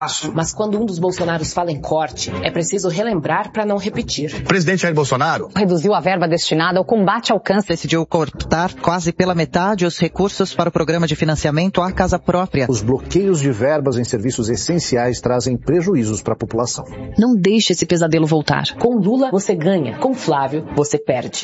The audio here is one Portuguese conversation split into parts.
Mas quando um dos Bolsonaros fala em corte, é preciso relembrar para não repetir. O presidente Jair Bolsonaro reduziu a verba destinada ao combate ao câncer. Decidiu cortar quase pela metade os recursos para o programa de financiamento à casa própria. Os bloqueios de verbas em serviços essenciais trazem prejuízos para a população. Não deixe esse pesadelo voltar. Com Lula, você ganha. Com Flávio, você perde.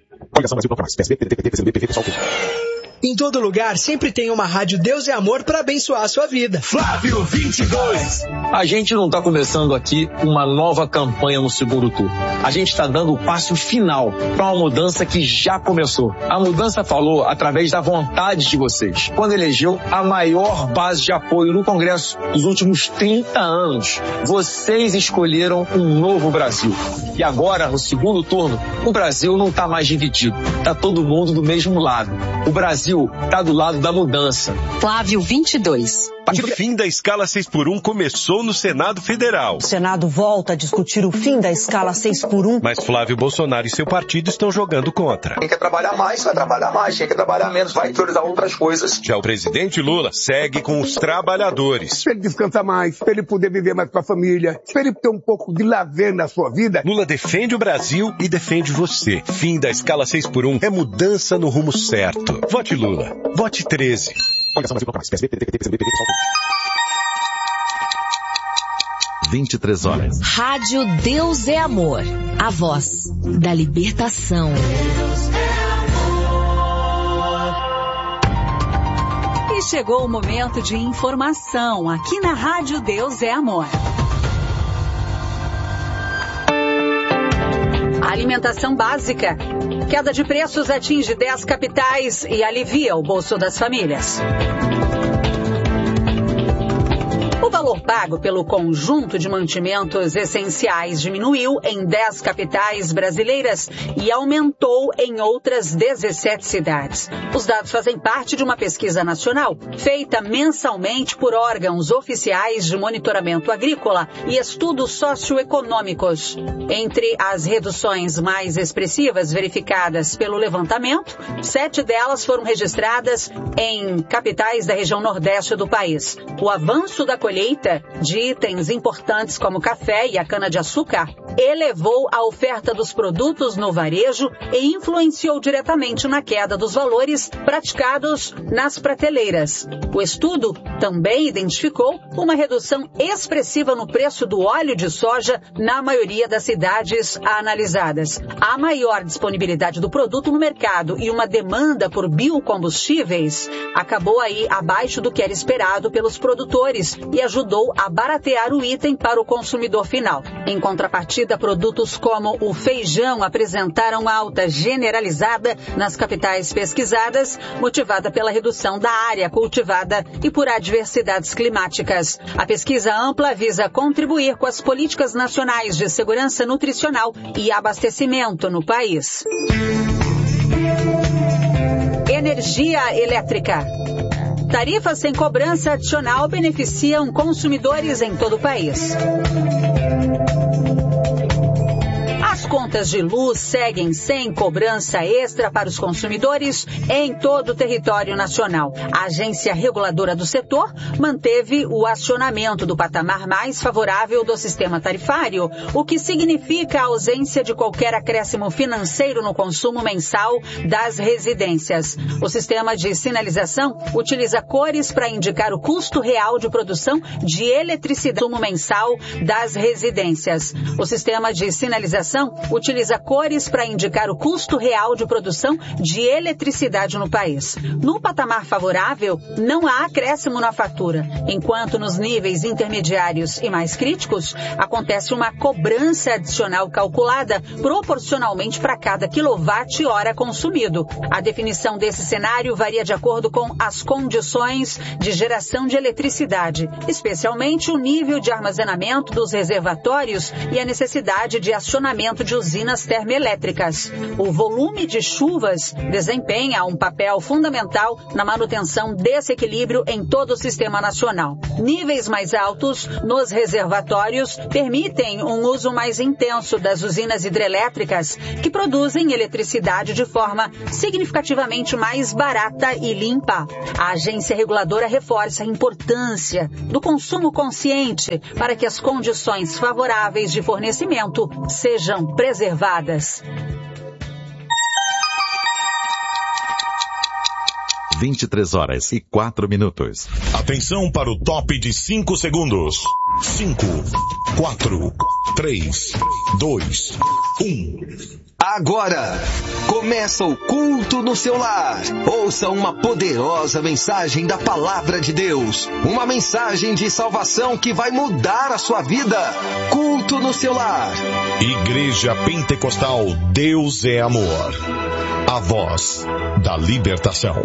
Em todo lugar, sempre tem uma rádio Deus é Amor para abençoar a sua vida. Flávio 22. A gente não está começando aqui uma nova campanha no segundo turno. A gente está dando o passo final para uma mudança que já começou. A mudança falou através da vontade de vocês. Quando elegeu a maior base de apoio no Congresso dos últimos 30 anos. Vocês escolheram um novo Brasil. E agora, no segundo turno, o Brasil não está mais dividido. Está todo mundo do mesmo lado. O Brasil está do lado da mudança. Flávio 22. O fim da escala 6x1 começou no Senado Federal. O Senado volta a discutir o fim da escala 6x1. Mas Flávio Bolsonaro e seu partido estão jogando contra. Quem quer trabalhar mais, vai trabalhar mais. Quem quer trabalhar menos, vai priorizar outras coisas. Já o presidente Lula segue com os trabalhadores. Para ele descansar mais, para ele poder viver mais com a família, para ele ter um pouco de lazer na sua vida. Lula defende o Brasil e defende você. Fim da escala 6x1 é mudança no rumo certo. Vote Lula. Vote 13. 23 horas. Rádio Deus é Amor. A voz da libertação. E chegou o momento de informação aqui na Rádio Deus é Amor. Alimentação básica. Queda de preços atinge 10 capitais e alivia o bolso das famílias. O valor pago pelo conjunto de mantimentos essenciais diminuiu em 10 capitais brasileiras e aumentou em outras 17 cidades. Os dados fazem parte de uma pesquisa nacional feita mensalmente por órgãos oficiais de monitoramento agrícola e estudos socioeconômicos. Entre as reduções mais expressivas verificadas pelo levantamento, 7 delas foram registradas em capitais da região nordeste do país. O avanço da colheita de itens importantes como café e a cana-de-açúcar elevou a oferta dos produtos no varejo e influenciou diretamente na queda dos valores praticados nas prateleiras. O estudo também identificou uma redução expressiva no preço do óleo de soja na maioria das cidades analisadas. A maior disponibilidade do produto no mercado e uma demanda por biocombustíveis acabou aí abaixo do que era esperado pelos produtores e ajudou a baratear o item para o consumidor final. Em contrapartida, produtos como o feijão apresentaram alta generalizada nas capitais pesquisadas, motivada pela redução da área cultivada e por adversidades climáticas. A pesquisa ampla visa contribuir com as políticas nacionais de segurança nutricional e abastecimento no país. Energia elétrica. Tarifas sem cobrança adicional beneficiam consumidores em todo o país. As contas de luz seguem sem cobrança extra para os consumidores em todo o território nacional. A agência reguladora do setor manteve o acionamento do patamar mais favorável do sistema tarifário, o que significa a ausência de qualquer acréscimo financeiro no consumo mensal das residências. O sistema de sinalização utiliza cores para indicar o custo real de produção de eletricidade no consumo mensal das residências. O sistema de sinalização utiliza cores para indicar o custo real de produção de eletricidade no país. No patamar favorável, não há acréscimo na fatura, enquanto nos níveis intermediários e mais críticos, acontece uma cobrança adicional calculada proporcionalmente para cada quilowatt-hora consumido. A definição desse cenário varia de acordo com as condições de geração de eletricidade, especialmente o nível de armazenamento dos reservatórios e a necessidade de acionamento de de usinas termoelétricas. O volume de chuvas desempenha um papel fundamental na manutenção desse equilíbrio em todo o sistema nacional. Níveis mais altos nos reservatórios permitem um uso mais intenso das usinas hidrelétricas, que produzem eletricidade de forma significativamente mais barata e limpa. A agência reguladora reforça a importância do consumo consciente para que as condições favoráveis de fornecimento sejam preservadas. 23h04. Atenção para o top de 5 segundos. 5, 4, 3, 2, 1. Agora, começa o culto no seu lar. Ouça uma poderosa mensagem da Palavra de Deus. Uma mensagem de salvação que vai mudar a sua vida. Culto no seu lar. Igreja Pentecostal Deus é Amor. A voz da libertação.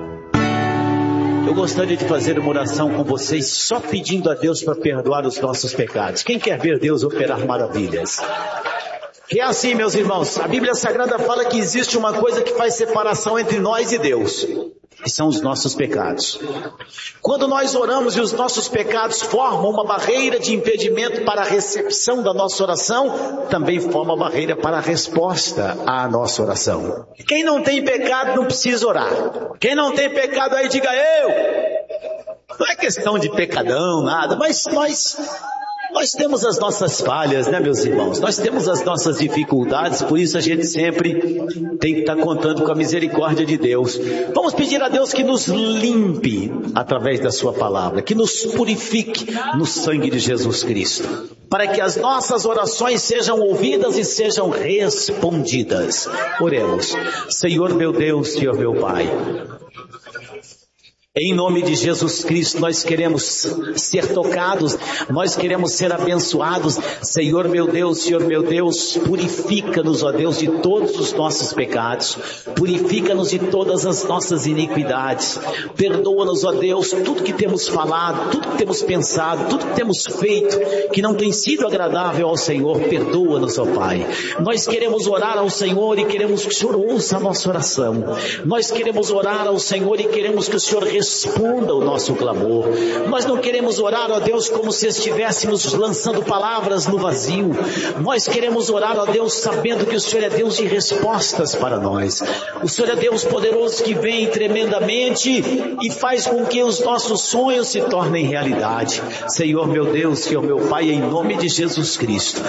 Eu gostaria de fazer uma oração com vocês, só pedindo a Deus para perdoar os nossos pecados. Quem quer ver Deus operar maravilhas? Que é assim, meus irmãos, a Bíblia Sagrada fala que existe uma coisa que faz separação entre nós e Deus, que são os nossos pecados. Quando nós oramos e os nossos pecados formam uma barreira de impedimento para a recepção da nossa oração, também forma uma barreira para a resposta à nossa oração. Quem não tem pecado não precisa orar. Quem não tem pecado aí diga eu. Não é questão de pecadão, nada, mas nós temos as nossas falhas, né, meus irmãos? Nós temos as nossas dificuldades, por isso a gente sempre tem que estar contando com a misericórdia de Deus. Vamos pedir a Deus que nos limpe através da sua palavra, que nos purifique no sangue de Jesus Cristo, para que as nossas orações sejam ouvidas e sejam respondidas. Oremos. Senhor meu Deus, Senhor meu Pai, em nome de Jesus Cristo, nós queremos ser tocados, nós queremos ser abençoados. Senhor meu Deus, purifica-nos, ó Deus, de todos os nossos pecados, purifica-nos de todas as nossas iniquidades, perdoa-nos, ó Deus, tudo que temos falado, tudo que temos pensado, tudo que temos feito, que não tem sido agradável ao Senhor, perdoa-nos, ó Pai. Nós queremos orar ao Senhor e queremos que o Senhor ouça a nossa oração, nós queremos orar ao Senhor e queremos que o Senhor responda o nosso clamor. Nós não queremos orar, ó Deus, como se estivéssemos lançando palavras no vazio. Nós queremos orar, ó Deus, sabendo que o Senhor é Deus de respostas para nós. O Senhor é Deus poderoso que vem tremendamente e faz com que os nossos sonhos se tornem realidade. Senhor meu Deus, Senhor meu Pai, em nome de Jesus Cristo,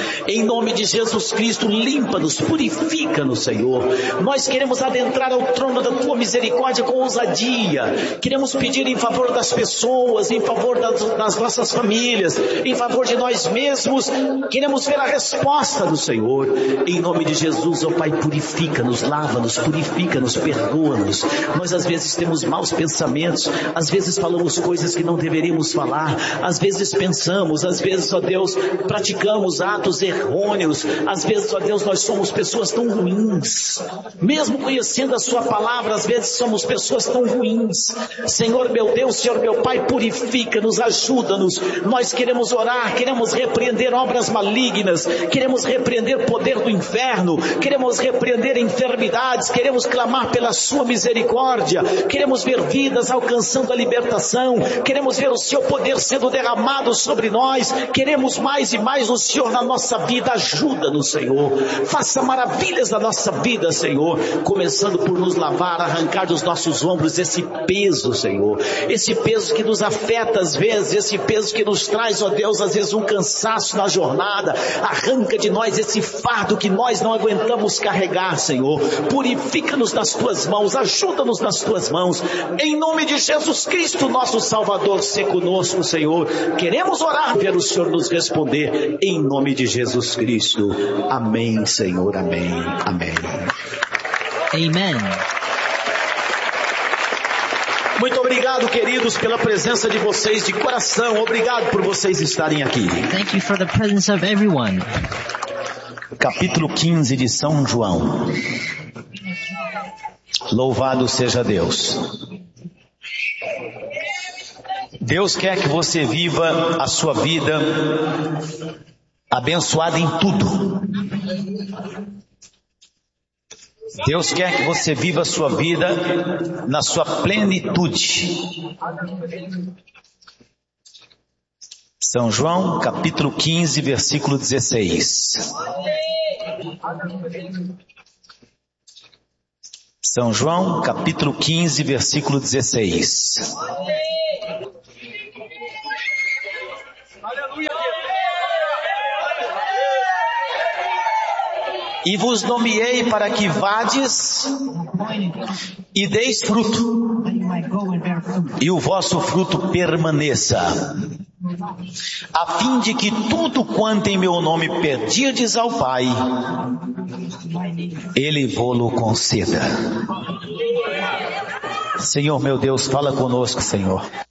limpa-nos, purifica-nos, Senhor. Nós queremos adentrar ao trono da Tua misericórdia com ousadia. Queremos pedir em favor das pessoas, em favor das nossas famílias, em favor de nós mesmos. Queremos ver a resposta do Senhor. Em nome de Jesus, ó Pai, purifica-nos, lava-nos, purifica-nos, perdoa-nos. Nós às vezes temos maus pensamentos, às vezes falamos coisas que não deveríamos falar, às vezes pensamos, às vezes, ó Deus, praticamos atos errôneos, às vezes, ó Deus, nós somos pessoas tão ruins. Mesmo conhecendo a Sua palavra, às vezes somos pessoas tão ruins. Senhor meu Deus, Senhor meu Pai, purifica-nos, ajuda-nos. Nós queremos orar, queremos repreender obras malignas, queremos repreender poder do inferno, queremos repreender enfermidades, queremos clamar pela Sua misericórdia, queremos ver vidas alcançando a libertação, queremos ver o Seu poder sendo derramado sobre nós, queremos mais e mais o Senhor na nossa vida. Ajuda-nos, Senhor, faça maravilhas na nossa vida, Senhor, começando por nos lavar, arrancar dos nossos ombros esse peso, Senhor, esse peso que nos afeta às vezes, esse peso que nos traz, ó Deus, às vezes um cansaço na jornada. Arranca de nós esse fardo que nós não aguentamos carregar, Senhor. Purifica-nos nas Tuas mãos, ajuda-nos nas Tuas mãos, em nome de Jesus Cristo, nosso Salvador. Se conosco, Senhor, queremos orar, ver o Senhor nos responder, em nome de Jesus Cristo. Amém, Senhor, amém, amém. Amen. Muito obrigado, queridos, pela presença de vocês de coração. Obrigado por vocês estarem aqui. Thank you for the presence of everyone. Capítulo 15 de São João. Louvado seja Deus. Deus quer que você viva a sua vida abençoada em tudo. Deus quer que você viva a sua vida na sua plenitude. São João, capítulo 15, versículo 16. São João, capítulo 15, versículo 16. E vos nomeei para que vades e deis fruto, e o vosso fruto permaneça, a fim de que tudo quanto em meu nome pedirdes ao Pai, Ele vô-lo conceda. Senhor meu Deus, fala conosco, Senhor.